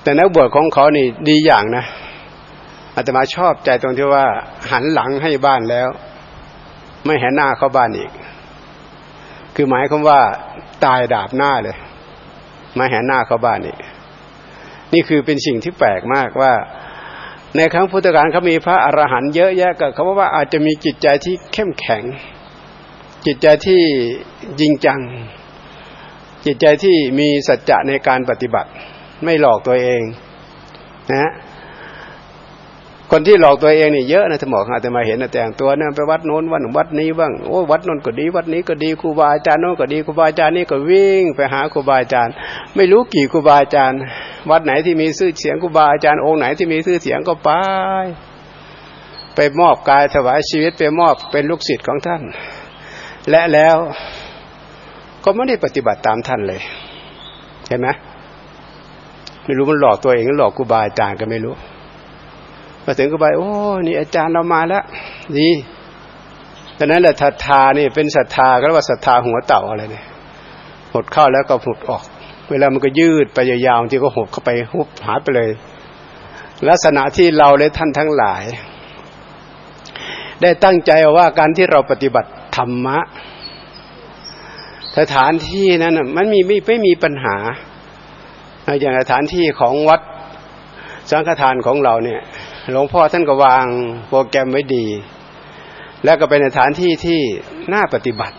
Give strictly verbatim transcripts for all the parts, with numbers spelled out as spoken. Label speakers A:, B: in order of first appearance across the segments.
A: แต่นักบวชของเขานี่ดีอย่างนะอาตมาชอบใจตรงที่ว่าหันหลังให้บ้านแล้วไม่หันหน้าเข้าบ้านอีกคือหมายความว่าตายดาบหน้าเลยไม่หันหน้าเข้าบ้านอีกนี่คือเป็นสิ่งที่แปลกมากว่าในครั้งพุทธกาลเขามีพระอรหันต์เยอะแยะก็เขาบอกว่าอาจจะมีจิตใจที่เข้มแข็งจิตใจที่จริงจังจิตใจที่มีสัจจะในการปฏิบัติไม่หลอกตัวเองนะคนที่หลอกตัวเองนี่เยอะนะถ้าบอกอาตมาเห็นนะแต่งตัวเนี่ยไปวัดโน้นวัดวัดนี้บ้างโอ้วัดโน้นก็ดีวัดนี้ก็ดีครูบาอาจารย์โน้นก็ดีครูบาอาจารย์นี่ก็วิ่งไปหาครูบาอาจารย์ไม่รู้กี่ครูบาอาจารย์วัดไหนที่มีชื่อเสียงครูบาอาจารย์องค์ไหนที่มีชื่อเสียงก็ไปไปมอบกายถวายชีวิตไปมอบเป็นลูกศิษย์ของท่านและแล้วก็ไม่ได้ปฏิบัติตามท่านเลยเห็นไหมไม่รู้มันหลอกตัวเองหรือหลอกครูบาอาจารย์ก็ไม่รู้มาถึงก็ไปโอ้นี่อาจารย์เรามาแล้วดีดังนั้นแหละศรัทธานี่เป็นศรัทธาก็เรียกว่าศรัทธาหัวเต่าอะไรเนี่ยหดเข้าแล้วก็หดออกเวลามันก็ยืดไปยาวๆที่ก็หดเข้าไปหุบหายไปเลยลักษณะที่เราและท่านทั้งหลายได้ตั้งใจว่าการที่เราปฏิบัติธรรมะสถานที่นั้นมันมีไม่ไม่มีปัญหาอย่างสถานที่ของวัดสังฆทานของเราเนี่ยหลวงพ่อท่านก็วางโปรแกรมไว้ดีแล้วก็เป็นสถานที่ที่น่าปฏิบัติ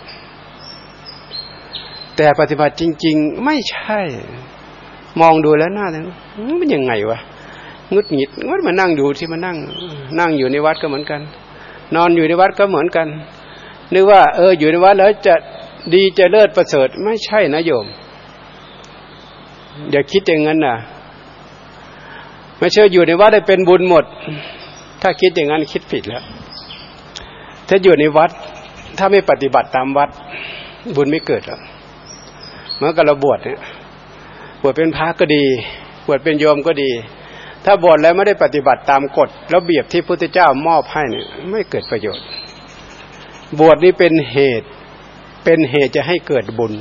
A: แต่ปฏิบัติจริงๆไม่ใช่มองดูแล้วน่ามันยังไงวะงุดหงิดงุดมานั่งดูที่มานั่งนั่งอยู่ในวัดก็เหมือนกันนอนอยู่ในวัดก็เหมือนกันนึกว่าเอออยู่ในวัดแล้วจะดีจะเลิศประเสริฐไม่ใช่นะโยมอย่าคิดอย่างนั้นนะไม่เชื่ออยู่ในวัดได้เป็นบุญหมดถ้าคิดอย่างนั้นคิดผิดแล้วถ้าอยู่ในวัดถ้าไม่ปฏิบัติตามวัดบุญไม่เกิดหรอกเมื่อกับเราบวชเนี่ยบวชเป็นพระก็ดีบวชเป็นโยมก็ดีถ้าบวชแล้วไม่ได้ปฏิบัติตามกฎระเบียบที่พระพุทธเจ้ามอบให้เนี่ยไม่เกิดประโยชน์บวชนี่เป็นเหตุเป็นเหตุจะให้เกิดบุญ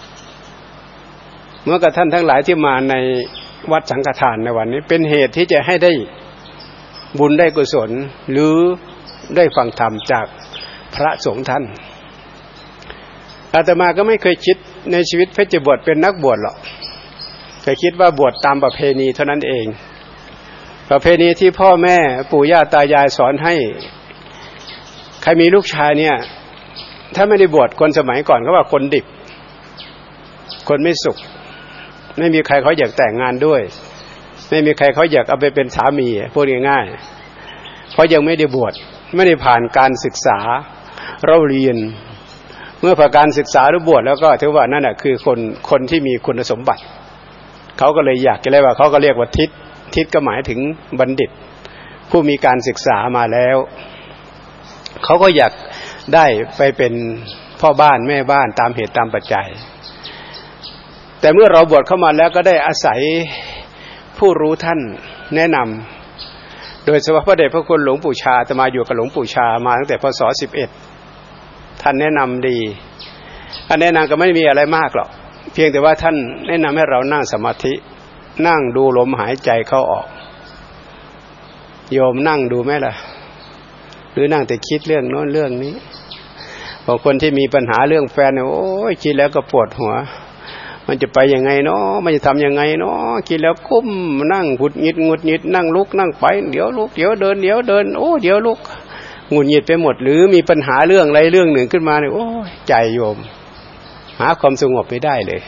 A: เมื่อกับท่านทั้งหลายที่มาในวัดสังฆทานในวันนี้เป็นเหตุที่จะให้ได้บุญได้กุศลหรือได้ฟังธรรมจากพระสงฆ์ท่านอาตมาก็ไม่เคยคิดในชีวิตเพื่อจะบวชเป็นนักบวชหรอกเคยคิดว่าบวชตามประเพณีเท่านั้นเองประเพณีที่พ่อแม่ปู่ย่าตายายสอนให้ใครมีลูกชายเนี่ยถ้าไม่ได้บวชคนสมัยก่อนเขาว่าคนดิบคนไม่สุขไม่มีใครเขาอยากแต่งงานด้วยไม่มีใครเขาอยากเอาไปเป็นสามีพูดง่ายๆเพราะยังไม่ได้บวชไม่ได้ผ่านการศึกษาเราเรียนเมื่อผ่านการศึกษาหรือบวชแล้วก็ถือว่านั่นแหะคือคนคนที่มีคุณสมบัติเขาก็เลยอยากจะเรียกว่าเขาก็เรียกว่าทิศทิศก็หมายถึงบัณฑิตผู้มีการศึกษามาแล้วเขาก็อยากได้ไปเป็นพ่อบ้านแม่บ้านตามเหตุตามปัจจัยแต่เมื่อเราบวชเข้ามาแล้วก็ได้อาศัยผู้รู้ท่านแนะนำโดยเฉพาะพระเดชพระคุณหลวงปู่ชาอาตมาอยู่กับหลวงปู่ชามาตั้งแต่พศสิบเอ็ดท่านแนะนำดีท่านแนะนำก็ไม่มีอะไรมากหรอกเพียงแต่ว่าท่านแนะนำให้เรานั่งสมาธินั่งดูลมหายใจเข้าออกโยมนั่งดูไหมล่ะหรือนั่งแต่คิดเรื่องโน้นเรื่องนี้บางคนที่มีปัญหาเรื่องแฟนเนี่ยโอ้ยคิดแล้วก็ปวดหัวมันจะไปยังไงเนาะมันจะทำยังไงเนาะคิดแล้วกุ้มนั่งหงุดหงิดหงุดหงิดนั่งลุกนั่งไปเดี๋ยวลุกเดี๋ยวเดินเดี๋ยวเดินโอ้เดี๋ยวลุกหงุดหงิดไปหมดหรือมีปัญหาเรื่องอะไรเรื่องหนึ่งขึ้นมาเนี่ยโอ้ใจโยมหาความสงบไม่ได้เลย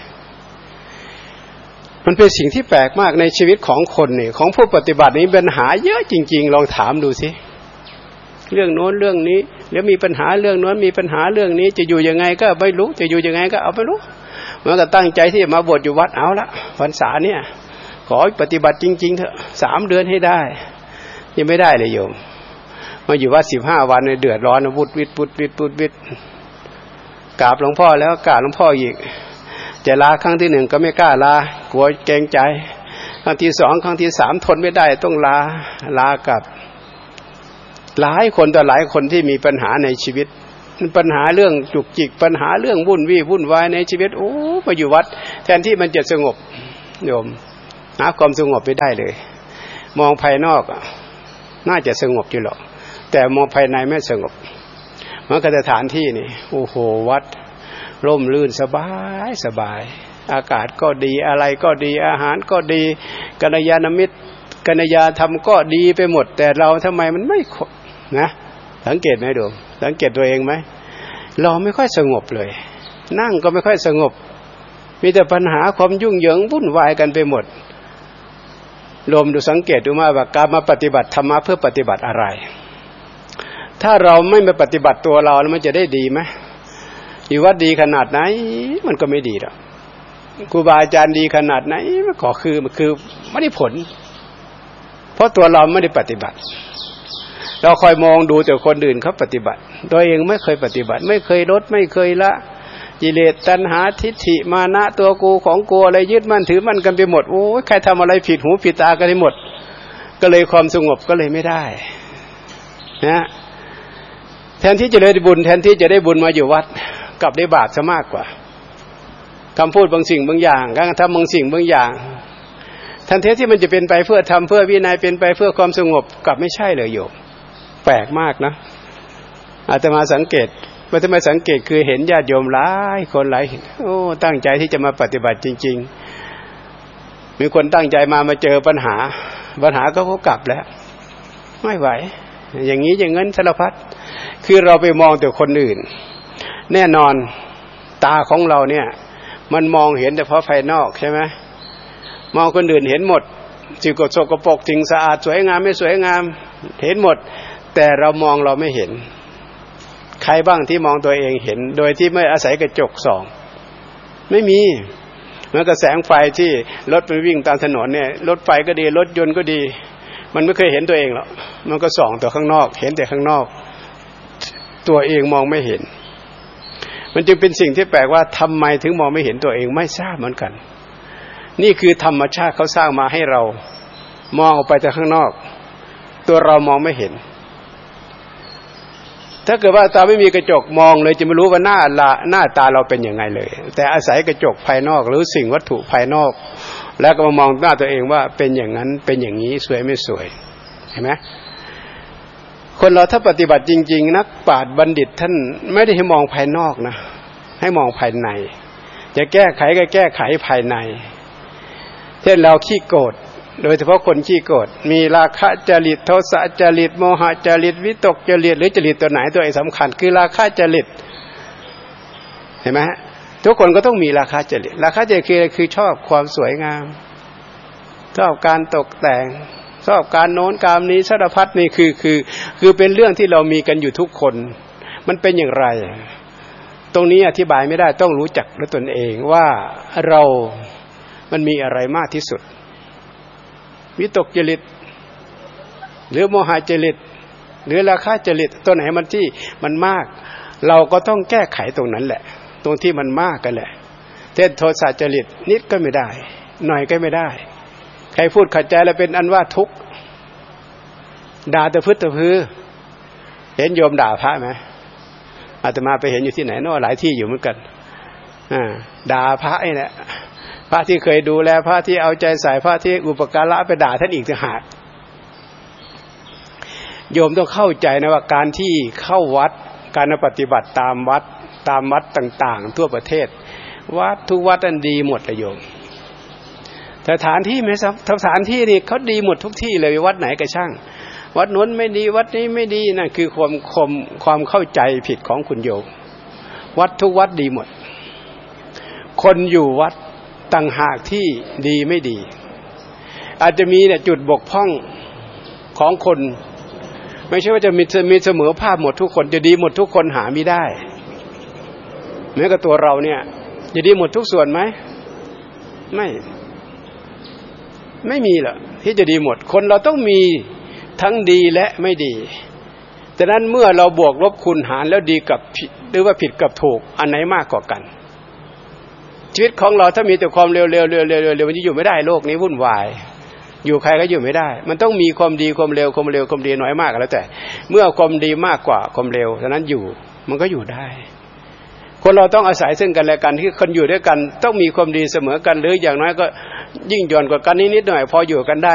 A: มันเป็นสิ่งที่แปลกมากในชีวิตของคนนี่ของผู้ปฏิบัตินี้ปัญหาเยอะจริงๆลองถามดูสิเรื่องโน้นเรื่องนี้แล้วมีปัญหาเรื่องโน้นมีปัญหาเรื่องนี้จะอยู่ยังไงก็ไม่รู้จะอยู่ยังไงก็เอาไม่รู้มันก็ตั้งใจที่มาบวชอยู่วัดเอาละพรรษาเนี่ยขอปฏิบัติจริงๆเถอะสามเดือนให้ได้ยังไม่ได้เลยโยมมาอยู่วัดสิบห้าวันเนี่ยเดือดร้อนวุดวิดวุดวิดวุดวิดกราบหลวงพ่อแล้วกราบหลวงพ่ออีกจะลาครั้งที่หนึ่งก็ไม่กล้าลากลัวเกรงใจครั้งที่สองครั้งที่สามทนไม่ได้ต้องลาลากลับหลายคนต่อหลายคนที่มีปัญหาในชีวิตปัญหาเรื่องจุกจิกปัญหาเรื่องวุ่นวี่วุ่นวายในชีวิตโอ้มาอยู่วัดแทนที่มันจะสงบโยมหาความสงบไม่ได้เลยมองภายนอกน่าจะสงบอยู่หรอกแต่มองภายในไม่สงบเหมือนกับสถานที่นี่โอ้โหวัดร่มรื่นสบายสบายอากาศก็ดีอะไรก็ดีอาหารก็ดีกัลยาณมิตรกัลยาธรรมก็ดีไปหมดแต่เราทำไมมันไม่นะสังเกตไหมดูสังเกตตัวเองไหมเราไม่ค่อยสงบเลยนั่งก็ไม่ค่อยสงบมีแต่ปัญหาความยุ่งเหยิงวุ่นวายกันไปหมดรวมดูสังเกตดูมาว่าการมาปฏิบัติธรรมะเพื่อปฏิบัติอะไรถ้าเราไม่มาปฏิบัติตัวเราแล้วมันจะได้ดีไหมอยู่วัดดีขนาดไหนมันก็ไม่ดีหรอกครูบาอาจารย์ดีขนาดไหนมันก็คือมันคือไม่ได้ผลเพราะตัวเราไม่ได้ปฏิบัติเราคอยมองดูแต่คนอื่นเขาปฏิบัติตัวเองไม่เคยปฏิบัติไม่เคยลดไม่เคยละกิเลสตัณหาทิฏฐิมานะตัวกูของกูอะไรยึดมั่นถือมั่นกันไปหมดโอ้ยใครทำอะไรผิดหูผิดตากันไปหมดก็เลยความสงบก็เลยไม่ได้นะแทนที่จะได้บุญแทนที่จะได้บุญมาอยู่วัดกลับได้บาปซะมากกว่าคำพูดบางสิ่งบางอย่างการกระทำบางสิ่งบางอย่างทันทีที่มันจะเป็นไปเพื่อทำเพื่อวินัยเป็นไปเพื่อความสงบกลับไม่ใช่เลยโยมแปลกมากนะอาตมาสังเกตอาตมาสังเกตคือเห็นญาติโยมหลายคนหลายโอ้ตั้งใจที่จะมาปฏิบัติจริงๆมีคนตั้งใจมามาเจอปัญหาปัญหาก็เขากลับแล้วไม่ไหวอย่างนี้อย่างนั้นสารพัดคือเราไปมองแต่คนอื่นแน่นอนตาของเราเนี่ยมันมองเห็นแต่เพราะภายนอกใช่ไหมมองคนอื่นเห็นหมดสิ่งสกปรกสิ่งสะอาดสวยงามไม่สวยงามเห็นหมดแต่เรามองเราไม่เห็นใครบ้างที่มองตัวเองเห็นโดยที่ไม่อาศัยกระจกส่องไม่มีเหมือนกับแสงไฟที่รถไปวิ่งตามถนนเนี่ยรถไฟก็ดีรถยนต์ก็ดีมันไม่เคยเห็นตัวเองหรอกมันก็ส่องแต่ข้างนอกเห็นแต่ข้างนอกตัวเองมองไม่เห็นมันจึงเป็นสิ่งที่แปลกว่าทำไมถึงมองไม่เห็นตัวเองไม่ทราบเหมือนกันนี่คือธรรมชาติเขาสร้างมาให้เรามองออกไปจากข้างนอกตัวเรามองไม่เห็นถ้าเกิดว่าตาไม่มีกระจกมองเลยจะไม่รู้ว่าหน้าละหน้าตาเราเป็นยังไงเลยแต่อาศัยกระจกภายนอกหรือสิ่งวัตถุภายนอกแล้วก็มามองหน้าตัวเองว่าเป็นอย่างนั้นเป็นอย่างนี้สวยไม่สวยเห็นไหมคนเราถ้าปฏิบัติจริงๆนักปราชญ์บัณฑิตท่านไม่ได้ให้มองภายนอกนะให้มองภายในจะแก้ไขก็แก้ไขภายในเช่นเราขี้โกรธโดยเฉพาะคนขี้โกรธมีราคะจริตโทสะจริตโมหะจริตวิตกจริตหรือจริตตัวไหนตัวเองสำคัญคือราคะจริตเห็นไหมฮะทุกคนก็ต้องมีราคะจริตราคะจริตคือคือชอบความสวยงามชอบการตกแต่งชอบการโน้นการนี้สารพัดนี่คือคือคือเป็นเรื่องที่เรามีกันอยู่ทุกคนมันเป็นอย่างไรตรงนี้อธิบายไม่ได้ต้องรู้จักด้วยตนเองว่าเรามันมีอะไรมากที่สุดวิตกจริตหรือโมหะจริตหรือราคะจริตตัวไหนมันที่มันมากเราก็ต้องแก้ไขตรงนั้นแหละตรงที่มันมากกันแหละเช่นโทสะจริตนิดก็ไม่ได้หน่อยก็ไม่ได้ใครพูดขัดใจแล้วเป็นอันว่าทุกข์ด่าตะพึดตะพือเห็นโยมด่าพระไหมอาตมาไปเห็นอยู่ที่ไหนเนาะหลายที่อยู่เหมือนกันอ่าด่าพระไอ้เนี่ยพระที่เคยดูแลพระที่เอาใจใส่พระที่อุปการะไปด่าท่านอีกต่างหากโยมต้องเข้าใจนะว่าการที่เข้าวัดการปฏิบัติตามวัดตามวัดต่างๆทั่วประเทศวัดทุกวัดอันดีหมดเลยโยมสถานที่ไหมสถานที่นี่เขาดีหมดทุกที่เลยวัดไหนก็ช่างวัดนู้นไม่ดีวัดนี้ไม่ดีนั่นคือความความความเข้าใจผิดของคุณโยมวัดทุกวัดดีหมดคนอยู่วัดต่างหากที่ดีไม่ดีอาจจะมีเนี่ยจุดบกพร่องของคนไม่ใช่ว่าจะมีมีเสมอภาพหมดทุกคนจะดีหมดทุกคนหาไม่ได้แม้กับตัวเราเนี่ยจะดีหมดทุกส่วนไหมไม่ไม่มีหรอกที่จะดีหมดคนเราต้องมีทั้งดีและไม่ดีแต่นั้นเมื่อเราบวกลบคูณหารแล้วดีกับหรือว่าผิดกับถูกอันไหนมากกว่ากันชีวิตของเราถ้ามีแต่ความเร็วๆเร็วๆเร็วๆมันจะอยู่ไม่ได้โลกนี้วุ่นวายอยู่ใครก็อยู่ไม่ได้มันต้องมีความดีความเร็วความเร็วความดีน้อยมากแล้วแต่เมื่อความดีมากกว่าความเร็วฉะนั้นอยู่มันก็อยู่ได้คนเราต้องอาศัยซึ่งกันและกันที่คนอยู่ด้วยกันต้องมีความดีเสมอกันหรืออย่างน้อยก็ยิ่งหย่อนกว่ากันนิดๆหน่อยพออยู่กันได้